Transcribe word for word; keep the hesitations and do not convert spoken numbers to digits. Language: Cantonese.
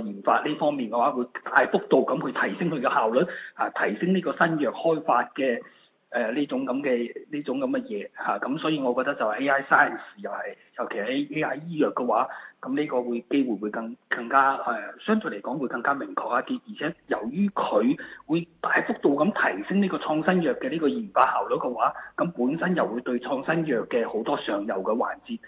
研發呢方面嘅話，會大幅度咁去提升佢嘅效率，啊，提升呢個新藥開發嘅誒呢種咁嘅呢種咁嘅嘢嚇。咁、啊、所以我覺得就係 A I science 又係，尤其係 A I 醫藥嘅話，咁呢個會機會會更更加誒、呃，相對嚟講會更加明確一啲。而且由於佢會大幅度咁提升呢個創新藥嘅呢個研發效率嘅話，咁本身又會對創新藥嘅好多上游嘅環節